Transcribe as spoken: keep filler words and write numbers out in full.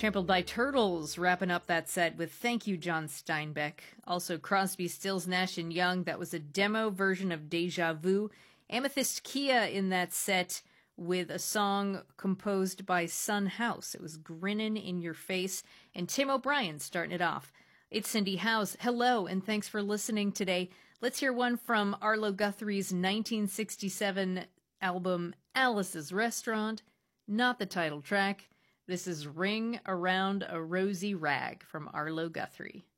Trampled by Turtles, wrapping up that set with Thank You, John Steinbeck. Also Crosby, Stills, Nash and Young. That was a demo version of Deja Vu. Amethyst Kia in that set with a song composed by Son House. It was Grinnin' in Your Face. And Tim O'Brien starting it off. It's Cindy House. Hello, and thanks for listening today. Let's hear one from Arlo Guthrie's nineteen sixty-seven album Alice's Restaurant. Not the title track. This is Ring Around a Rosy Rag from Arlo Guthrie.